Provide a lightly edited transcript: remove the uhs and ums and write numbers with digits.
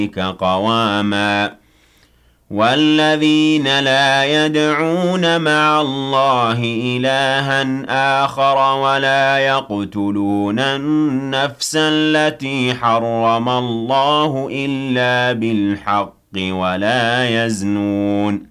قواما والذين لا يدعون مع الله إلها آخر ولا يقتلون النفس التي حرم الله إلا بالحق ولا يزنون